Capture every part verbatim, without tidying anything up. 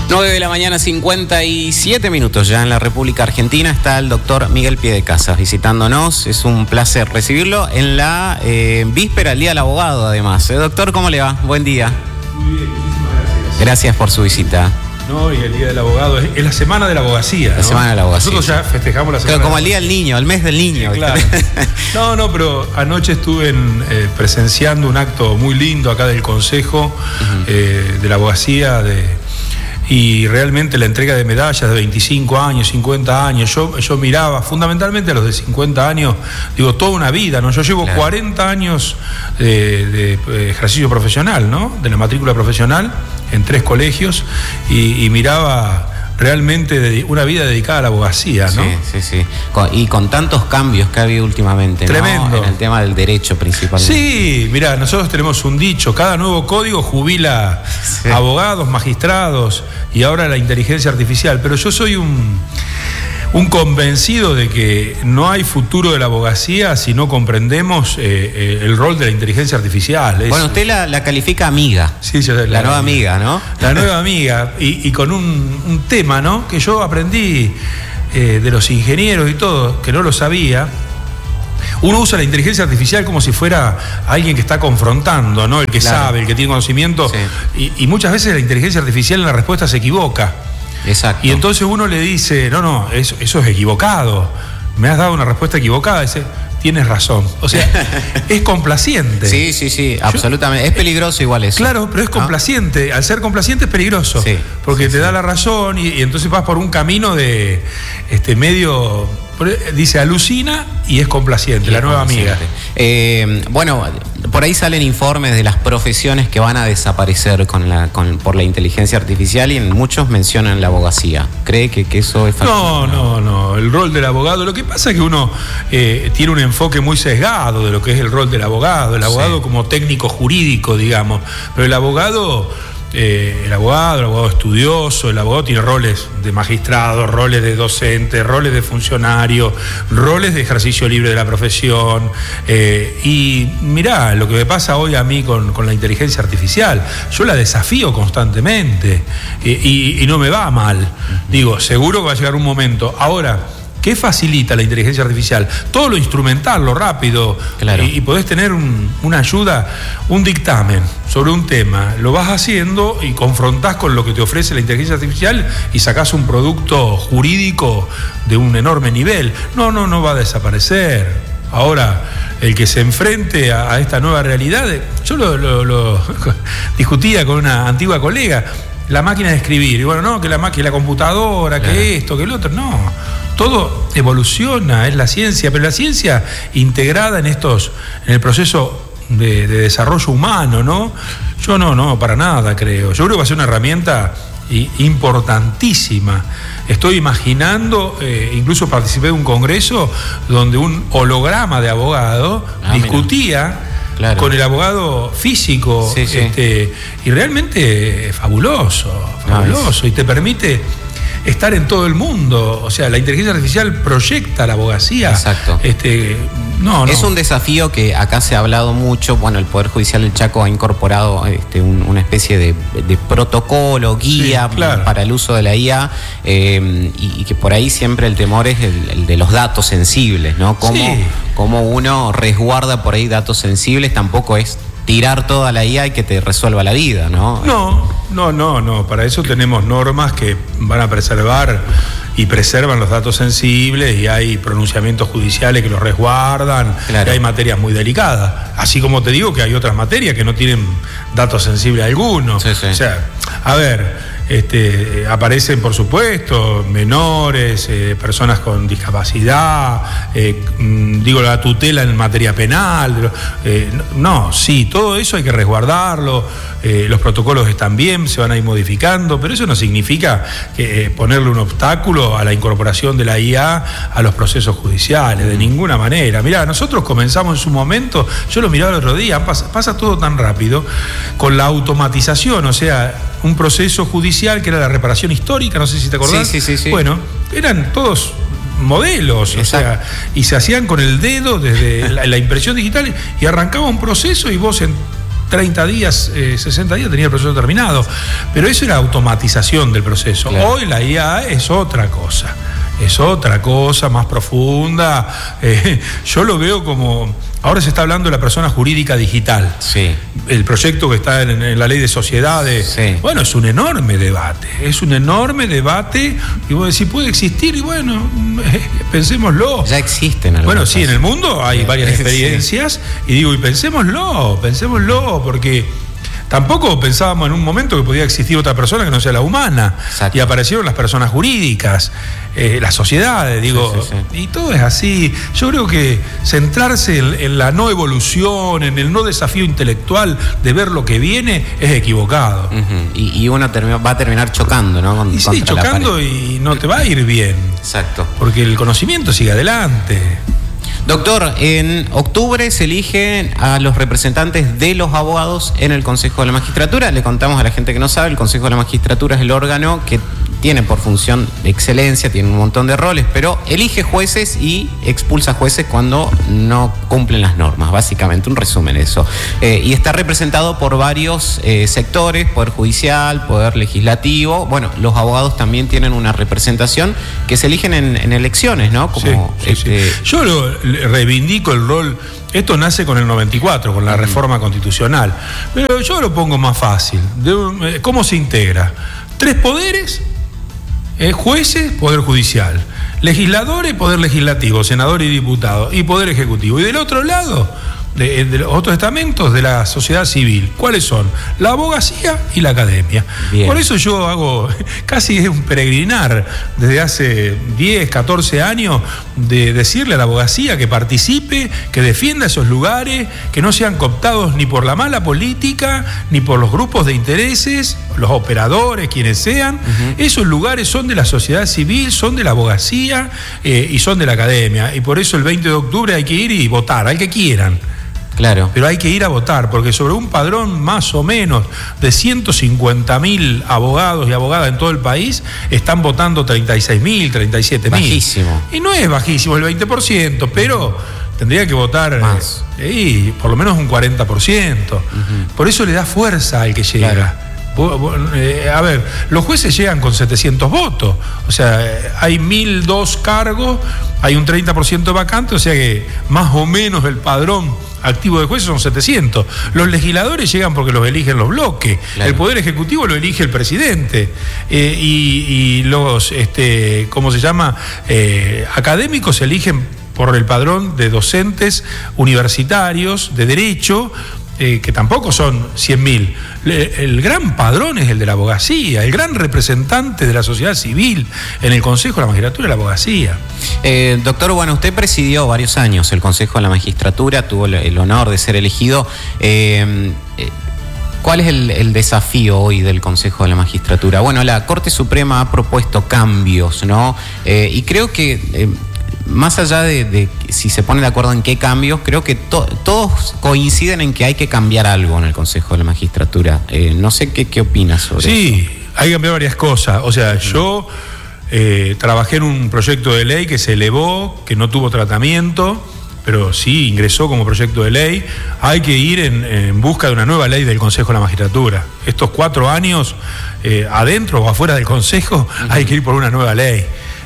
nueve de la mañana, cincuenta y siete minutos ya en la República Argentina. Está el doctor Miguel Piedecasas visitándonos. Es un placer recibirlo en la eh, víspera del Día del Abogado, además. ¿Eh, doctor, cómo le va? Buen día. Muy bien, muchísimas gracias. Gracias por su visita. No, y el Día del Abogado es, es la semana de la abogacía. La ¿no? semana de la abogacía. Nosotros ya festejamos la semana. Pero como el Día del Niño, el mes del niño. Sí, claro. No, no, pero anoche estuve en, eh, presenciando un acto muy lindo acá del Consejo uh-huh. eh, de la Abogacía de, y realmente la entrega de medallas de veinticinco años, cincuenta años. Yo, yo miraba fundamentalmente a los de cincuenta años, digo, toda una vida, ¿no? Yo llevo claro. cuarenta años de, de ejercicio profesional, ¿no? De la matrícula profesional en tres colegios y, y miraba realmente de una vida dedicada a la abogacía, ¿no? Sí, sí, sí. Con, y con tantos cambios que ha habido últimamente, ¿no? Tremendo. En el tema del derecho principalmente. Sí, mirá, nosotros tenemos un dicho, cada nuevo código jubila sí. abogados, magistrados y ahora la inteligencia artificial, pero yo soy un... un convencido de que no hay futuro de la abogacía si no comprendemos eh, eh, el rol de la inteligencia artificial. Es, bueno, usted la, la califica amiga. Sí, yo, la, la nueva amiga, amiga, ¿no? La nueva amiga. Y, y con un, un tema, ¿no? Que yo aprendí eh, de los ingenieros y todo, que no lo sabía. Uno usa la inteligencia artificial como si fuera alguien que está confrontando, ¿no? El que claro. sabe, el que tiene conocimiento. Sí. Y, y muchas veces la inteligencia artificial en la respuesta se equivoca. Exacto. Y entonces uno le dice, no, no, eso, eso es equivocado. Me has dado una respuesta equivocada. Dice, tienes razón. O sea, es complaciente. Sí, sí, sí, Yo, absolutamente. Es peligroso igual eso. Claro, pero es complaciente. ¿Ah? Al ser complaciente es peligroso. Sí, porque sí, te sí. da la razón y, y entonces vas por un camino de este medio... Dice alucina y es complaciente, y la es nueva complaciente. amiga. Eh, bueno, por ahí salen informes de las profesiones que van a desaparecer con la, con, por la inteligencia artificial y en muchos mencionan la abogacía. ¿Cree que, que eso es factible? No, no, no. El rol del abogado, lo que pasa es que uno eh, tiene un enfoque muy sesgado de lo que es el rol del abogado. El abogado sí. como técnico jurídico, digamos. Pero el abogado... Eh, el abogado, el abogado estudioso, el abogado tiene roles de magistrado, roles de docente, roles de funcionario, roles de ejercicio libre de la profesión. Eh, y mirá, lo que me pasa hoy a mí con, con la inteligencia artificial, yo la desafío constantemente eh, y, y no me va mal. Digo, seguro que va a llegar un momento. Ahora, ¿qué facilita la inteligencia artificial? Todo lo instrumental, lo rápido. Claro. Y, y podés tener un, una ayuda, un dictamen sobre un tema. Lo vas haciendo y confrontás con lo que te ofrece la inteligencia artificial y sacás un producto jurídico de un enorme nivel. No, no, no va a desaparecer. Ahora, el que se enfrente a, a esta nueva realidad, yo lo, lo, lo discutía con una antigua colega, la máquina de escribir. Y bueno, no, que la máquina, la computadora, claro. que esto, que el otro, no. Todo evoluciona, es la ciencia, pero la ciencia integrada en estos, en el proceso de, de desarrollo humano, ¿no? Yo no, no, para nada creo. Yo creo que va a ser una herramienta importantísima. Estoy imaginando, eh, incluso participé de un congreso donde un holograma de abogado ah, discutía claro. con el abogado físico, sí, sí. Este, y realmente es fabuloso, fabuloso, ah, y te permite estar en todo el mundo. O sea, la inteligencia artificial proyecta la abogacía. Exacto. Este, no, no. Es un desafío que acá se ha hablado mucho. Bueno, el Poder Judicial del Chaco ha incorporado este, un, una especie de, de protocolo, guía sí, claro. para el uso de la I A, eh, y, y que por ahí siempre el temor es el, el de los datos sensibles, ¿no? Cómo, sí. cómo uno resguarda por ahí datos sensibles. Tampoco es tirar toda la I A y que te resuelva la vida, ¿no? No, no, no, no. Para eso tenemos normas que van a preservar y preservan los datos sensibles y hay pronunciamientos judiciales que los resguardan, claro. y hay materias muy delicadas. Así como te digo que hay otras materias que no tienen datos sensibles algunos. Sí, sí. O sea, a ver... Este, aparecen, por supuesto, menores, eh, personas con discapacidad, eh, digo, la tutela en materia penal. Eh, no, sí, todo eso hay que resguardarlo. Eh, los protocolos están bien, se van a ir modificando, pero eso no significa que eh, ponerle un obstáculo a la incorporación de la I A a los procesos judiciales, de ninguna manera. Mirá, nosotros comenzamos en su momento, yo lo miraba el otro día, pasa, pasa todo tan rápido, con la automatización, o sea, un proceso judicial que era la reparación histórica, no sé si te acordás. Sí, sí, sí, sí. Bueno, eran todos modelos, exacto. O sea, y se hacían con el dedo desde la, la impresión digital y arrancaba un proceso y vos en treinta días, eh, sesenta días tenía el proceso terminado. Pero eso era automatización del proceso. Claro. Hoy la I A es otra cosa. Es otra cosa, más profunda. Eh, yo lo veo como... Ahora se está hablando de la persona jurídica digital. Sí. El proyecto que está en, en la ley de sociedades. Sí. Bueno, es un enorme debate. Es un enorme debate. Y vos decís, puede existir. Y bueno, eh, pensémoslo. Ya existen algunos. Bueno, sí, en el mundo hay varias experiencias. Sí. Y digo, y pensémoslo, pensémoslo, porque... Tampoco pensábamos en un momento que podía existir otra persona que no sea la humana. Exacto. Y aparecieron las personas jurídicas, eh, las sociedades, digo, sí, sí, sí. Y todo es así. Yo creo que centrarse en, en la no evolución, en el no desafío intelectual de ver lo que viene, es equivocado. Uh-huh. y, y uno termina, va a terminar chocando, ¿no? Con, y sí, chocando y no te va a ir bien. Exacto. Porque el conocimiento sigue adelante. Doctor, en octubre se eligen a los representantes de los abogados en el Consejo de la Magistratura. Le contamos a la gente que no sabe, el Consejo de la Magistratura es el órgano que tiene por función de excelencia, tiene un montón de roles, pero elige jueces y expulsa jueces cuando no cumplen las normas, básicamente, un resumen de eso. Eh, y está representado por varios eh, sectores, Poder Judicial, Poder Legislativo. Bueno, los abogados también tienen una representación que se eligen en, en elecciones, ¿no? Como, sí, sí, este... sí. Yo lo, reivindico el rol. Esto nace con el noventa y cuatro, con la uh-huh. reforma constitucional. Pero yo lo pongo más fácil. De, ¿Cómo se integra? Tres poderes. Eh, jueces, Poder Judicial, legisladores, Poder Legislativo, senador y diputado, y Poder Ejecutivo. Y del otro lado, de, de los otros estamentos de la sociedad civil. ¿Cuáles son? La abogacía y la academia. Bien. Por eso yo hago, casi es un peregrinar, desde hace diez, catorce años, de decirle a la abogacía que participe, que defienda esos lugares, que no sean cooptados ni por la mala política, ni por los grupos de intereses, los operadores, quienes sean. Uh-huh. Esos lugares son de la sociedad civil, son de la abogacía eh, y son de la academia. Y por eso el veinte de octubre hay que ir y votar, al que quieran. Claro. Pero hay que ir a votar, porque sobre un padrón más o menos de ciento cincuenta mil abogados y abogadas en todo el país, están votando treinta y seis mil, treinta y siete mil. Bajísimo. Y no es bajísimo el veinte por ciento, pero tendría que votar más. Eh, por lo menos un cuarenta por ciento. Uh-huh. Por eso le da fuerza al que llega. Claro. A ver, los jueces llegan con setecientos votos, o sea, hay mil dos cargos, hay un treinta por ciento vacante, o sea que más o menos el padrón activo de jueces son setecientos. Los legisladores llegan porque los eligen los bloques, claro. El Poder Ejecutivo lo elige el presidente, eh, y, y los, este, ¿cómo se llama? Eh, académicos se eligen por el padrón de docentes universitarios de derecho, Eh, que tampoco son cien mil. El gran padrón es el de la abogacía, el gran representante de la sociedad civil en el Consejo de la Magistratura es la abogacía. Eh, doctor, bueno, usted presidió varios años el Consejo de la Magistratura, tuvo el honor de ser elegido. Eh, eh, ¿Cuál es el, el desafío hoy del Consejo de la Magistratura? Bueno, la Corte Suprema ha propuesto cambios, ¿no? Eh, y creo que... Eh, Más allá de, de si se pone de acuerdo en qué cambios, creo que to, todos coinciden en que hay que cambiar algo en el Consejo de la Magistratura. Eh, no sé qué, qué opinas sobre sí, eso. Sí, hay que cambiar varias cosas. O sea, sí. yo eh, trabajé en un proyecto de ley que se elevó, que no tuvo tratamiento, pero sí ingresó como proyecto de ley. Hay que ir en, en busca de una nueva ley del Consejo de la Magistratura. Estos cuatro años, eh, adentro o afuera del Consejo, uh-huh. hay que ir por una nueva ley.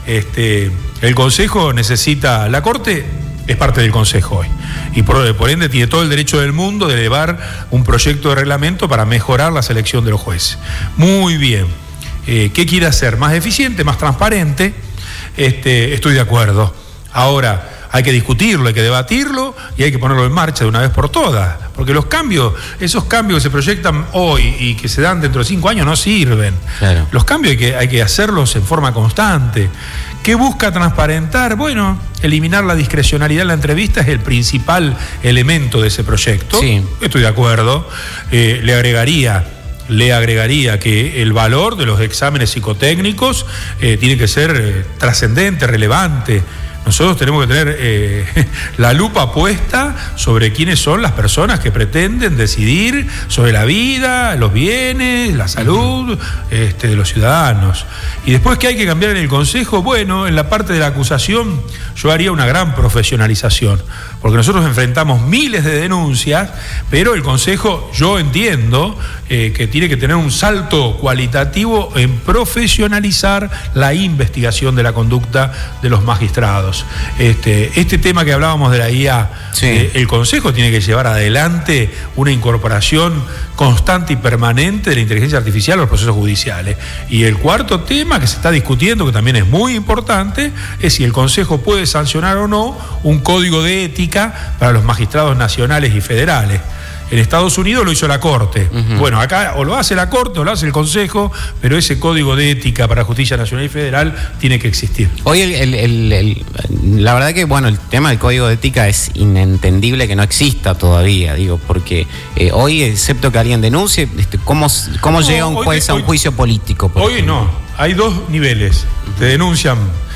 Este, el Consejo necesita, la Corte es parte del Consejo hoy y por, por ende tiene todo el derecho del mundo de elevar un proyecto de reglamento para mejorar la selección de los jueces. Muy bien. Eh, ¿Qué quiere hacer? ¿Más eficiente, más transparente? Este, estoy de acuerdo. Ahora, hay que discutirlo, hay que debatirlo y hay que ponerlo en marcha de una vez por todas. Porque los cambios, esos cambios que se proyectan hoy y que se dan dentro de cinco años no sirven. Claro. Los cambios hay que, hay que hacerlos en forma constante. ¿Qué busca transparentar? Bueno, eliminar la discrecionalidad en la entrevista es el principal elemento de ese proyecto. Sí. Estoy de acuerdo. Eh, le agregaría... le agregaría que el valor de los exámenes psicotécnicos eh, tiene que ser eh, trascendente, relevante, Nosotros tenemos que tener eh, la lupa puesta sobre quiénes son las personas que pretenden decidir sobre la vida, los bienes, la salud este, de los ciudadanos. Y después, ¿qué hay que cambiar en el Consejo? Bueno, en la parte de la acusación yo haría una gran profesionalización, porque nosotros enfrentamos miles de denuncias, pero el Consejo, yo entiendo eh, que tiene que tener un salto cualitativo en profesionalizar la investigación de la conducta de los magistrados. Este, este tema que hablábamos de la I A, sí. eh, el Consejo tiene que llevar adelante una incorporación constante y permanente de la inteligencia artificial a los procesos judiciales. Y el cuarto tema que se está discutiendo, que también es muy importante, es si el Consejo puede sancionar o no un código de ética para los magistrados nacionales y federales. En Estados Unidos lo hizo la Corte. Uh-huh. Bueno, acá o lo hace la Corte o lo hace el Consejo, pero ese código de ética para justicia nacional y federal tiene que existir. Hoy el, el, el, el, la verdad que bueno, el tema del código de ética es inentendible que no exista todavía, digo, porque eh, hoy, excepto que alguien denuncie, este, ¿cómo, cómo no, llega un juez hoy, a un juicio político? Hoy ejemplo? No, hay dos niveles. Uh-huh. Te denuncian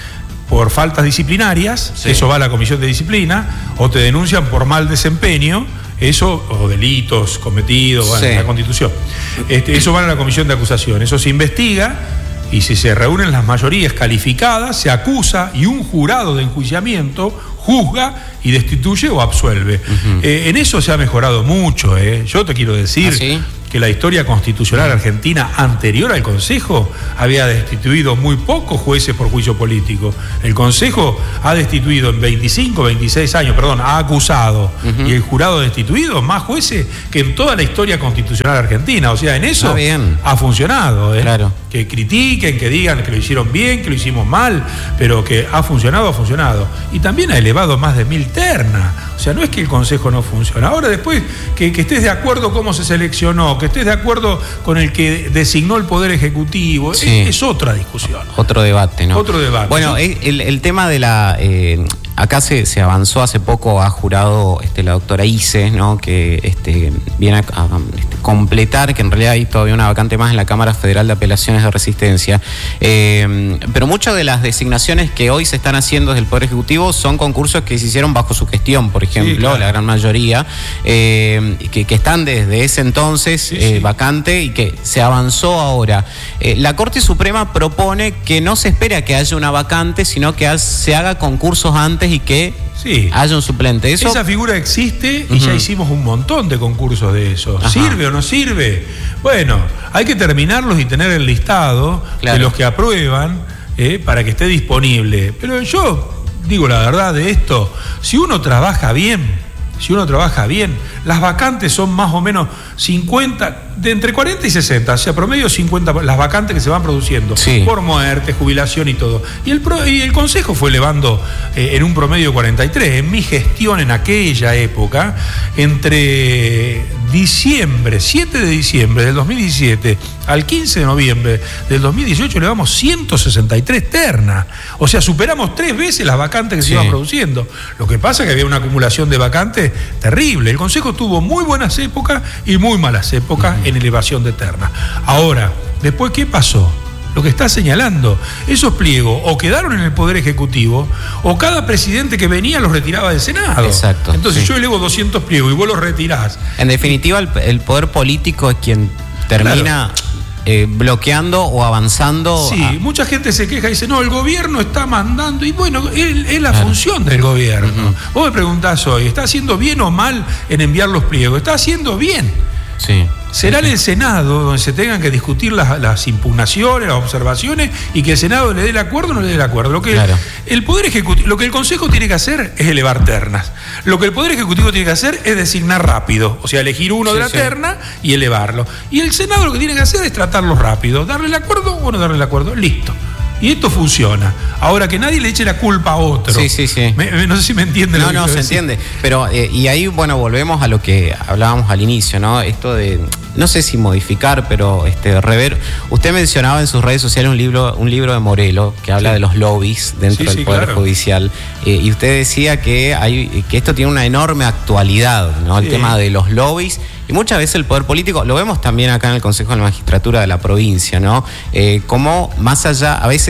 por faltas disciplinarias, sí. Eso va a la comisión de disciplina, o te denuncian por mal desempeño, eso, o delitos cometidos, bueno, sí. En la Constitución. Este, eso va a la comisión de acusación, eso se investiga y si se reúnen las mayorías calificadas, se acusa y un jurado de enjuiciamiento juzga y destituye o absuelve. Uh-huh. Eh, en eso se ha mejorado mucho. Eh. Yo te quiero decir ¿Ah, sí? que la historia constitucional argentina anterior al Consejo había destituido muy pocos jueces por juicio político. El Consejo ha destituido en veinticinco, veintiséis años, perdón, ha acusado uh-huh. y el jurado ha destituido más jueces que en toda la historia constitucional argentina. O sea, en eso ah, bien. ha funcionado. ¿eh? Claro. Que critiquen, que digan que lo hicieron bien, que lo hicimos mal, pero que ha funcionado, ha funcionado. Y también ha elevado más de mil ternas. O sea, no es que el Consejo no funciona. Ahora después, que, que estés de acuerdo cómo se seleccionó, que estés de acuerdo con el que designó el Poder Ejecutivo, sí. es, es otra discusión. Otro debate, ¿no? Otro debate. Bueno, ¿sí? el, el tema de la... Eh, acá se, se avanzó hace poco, ha jurado este, la doctora Ise, ¿no? Que este, viene a, a este, completar, que en realidad hay todavía una vacante más en la Cámara Federal de Apelaciones de Resistencia. Eh, pero muchas de las designaciones que hoy se están haciendo desde el Poder Ejecutivo son concursos que se hicieron bajo su gestión, por ejemplo, sí, claro. la gran mayoría, eh, que, que están desde ese entonces sí, eh, sí. vacante y que se avanzó ahora. Eh, la Corte Suprema propone que no se espere a que haya una vacante, sino que se haga concursos antes y que sí. haya un suplente. ¿Eso? Esa figura existe y uh-huh. ya hicimos un montón de concursos de eso. Ajá. ¿Sirve o no sirve? Bueno, hay que terminarlos y tener el listado claro. de los que aprueban eh, para que esté disponible. Pero yo digo la verdad de esto, si uno trabaja bien, si uno trabaja bien, las vacantes son más o menos cincuenta, de entre cuarenta y sesenta, o sea, promedio cincuenta las vacantes que se van produciendo, sí. por muerte, jubilación y todo. Y el, pro, y el Consejo fue elevando eh, en un promedio de cuarenta y tres. En mi gestión en aquella época, entre diciembre, siete de diciembre del dos mil diecisiete al quince de noviembre del dos mil dieciocho, elevamos ciento sesenta y tres ternas. O sea, superamos tres veces las vacantes que sí. se iban produciendo. Lo que pasa es que había una acumulación de vacantes terrible. El Consejo tuvo muy buenas épocas y muy malas épocas uh-huh. en elevación de terna. Ahora, después, ¿qué pasó? Lo que está señalando, esos pliegos o quedaron en el Poder Ejecutivo o cada presidente que venía los retiraba del Senado. Exacto. Entonces sí. yo elevo doscientos pliegos y vos los retirás. En definitiva, el, el poder político es quien termina... Claro. Eh, bloqueando o avanzando. Sí, a... mucha gente se queja y dice, no, el gobierno está mandando, y bueno, es, es la claro. función del gobierno. Uh-huh. Vos me preguntás hoy, ¿está haciendo bien o mal en enviar los pliegos? Está haciendo bien. Sí. Será en el Senado donde se tengan que discutir las, las impugnaciones, las observaciones, y que el Senado le dé el acuerdo o no le dé el acuerdo. Lo que claro. el Poder Ejecutivo, lo que el Consejo tiene que hacer es elevar ternas. Lo que el Poder Ejecutivo tiene que hacer es designar rápido, o sea, elegir uno sí, de la sí. terna y elevarlo. Y el Senado lo que tiene que hacer es tratarlo rápido, darle el acuerdo o no darle el acuerdo, listo. Y esto funciona. Ahora, que nadie le eche la culpa a otro. Sí, sí, sí. Me, me, no sé si me entienden. No, no, se decir. entiende. Pero, eh, y ahí, bueno, volvemos a lo que hablábamos al inicio, ¿no? Esto de, no sé si modificar, pero este rever. Usted mencionaba en sus redes sociales un libro, un libro de Morelo que habla sí. de los lobbies dentro sí, del sí, Poder claro. Judicial. Eh, y usted decía que, hay, que esto tiene una enorme actualidad, ¿no? El sí. tema de los lobbies. Y muchas veces el poder político, lo vemos también acá en el Consejo de la Magistratura de la provincia, ¿no? Eh, como más allá, a veces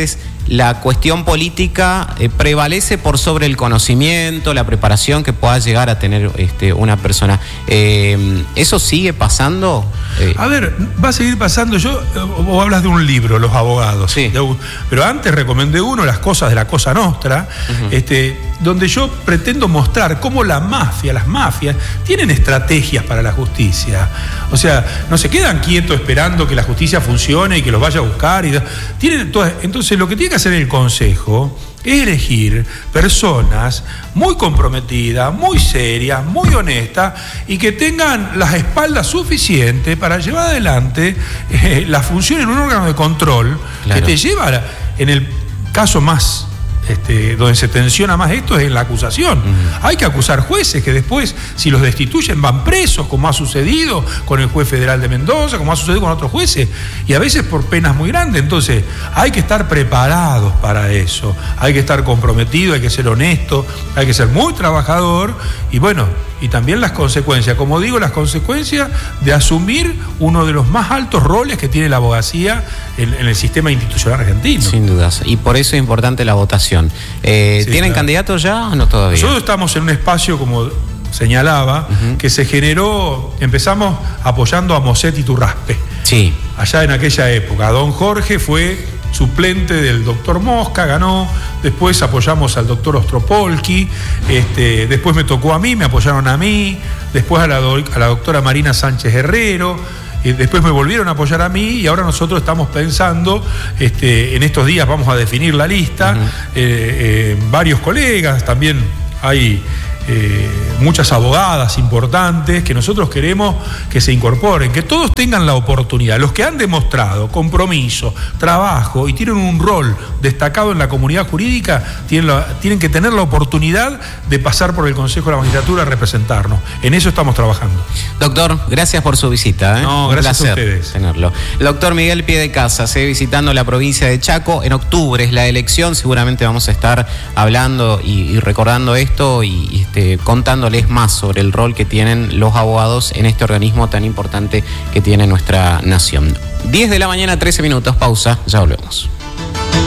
la cuestión política eh, prevalece por sobre el conocimiento, la preparación que pueda llegar a tener este, una persona. Eh, ¿Eso sigue pasando? Eh, a ver, va a seguir pasando. Yo, vos hablas de un libro, Los Abogados. Sí. De, pero antes recomendé uno, Las Cosas de la Cosa Nostra, uh-huh. este, donde yo pretendo mostrar cómo la mafia, las mafias, tienen estrategias para la justicia. O sea, no se quedan quietos esperando que la justicia funcione y que los vaya a buscar. Y, tienen todas, entonces, lo que tiene que hacer el Consejo es elegir personas muy comprometidas, muy serias, muy honestas y que tengan las espaldas suficientes para llevar adelante eh, la función en un órgano de control. Claro. Que te lleva, a, en el caso más Este, donde se tensiona más esto es en la acusación. Uh-huh. Hay que acusar jueces que después, si los destituyen, van presos, como ha sucedido con el juez federal de Mendoza, como ha sucedido con otros jueces, y a veces por penas muy grandes. Entonces, hay que estar preparados para eso, hay que estar comprometido, hay que ser honesto, hay que ser muy trabajador, y bueno, y también las consecuencias, como digo, las consecuencias de asumir uno de los más altos roles que tiene la abogacía en, en el sistema institucional argentino. Sin dudas, y por eso es importante la votación. Eh, sí, ¿Tienen claro. candidatos ya o no todavía? Nosotros estamos en un espacio, como señalaba, uh-huh. que se generó, empezamos apoyando a Moset Iturraspe. Sí. Allá en aquella época. Don Jorge fue suplente del doctor Mosca, ganó, después apoyamos al doctor Ostropolki, este, después me tocó a mí, me apoyaron a mí, después a la, do, a la doctora Marina Sánchez Herrero, eh, después me volvieron a apoyar a mí y ahora nosotros estamos pensando, este, en estos días vamos a definir la lista, uh-huh. eh, eh, varios colegas, también hay Eh, muchas abogadas importantes que nosotros queremos que se incorporen, que todos tengan la oportunidad, los que han demostrado compromiso, trabajo y tienen un rol destacado en la comunidad jurídica, tienen, la, tienen que tener la oportunidad de pasar por el Consejo de la Magistratura a representarnos. En eso estamos trabajando. Doctor, gracias por su visita. ¿eh? No, gracias a ustedes. Tenerlo. El doctor Miguel Piedecasas, eh, visitando la provincia de Chaco. En octubre es la elección, seguramente vamos a estar hablando y, y recordando esto y, y Este, contándoles más sobre el rol que tienen los abogados en este organismo tan importante que tiene nuestra nación. diez de la mañana, trece minutos, pausa, ya volvemos.